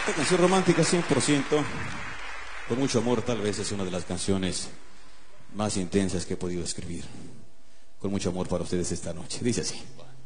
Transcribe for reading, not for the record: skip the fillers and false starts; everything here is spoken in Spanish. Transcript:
Esta canción romántica 100%, con mucho amor, tal vez es una de las canciones más intensas que he podido escribir. Con mucho amor para ustedes esta noche. Dice así.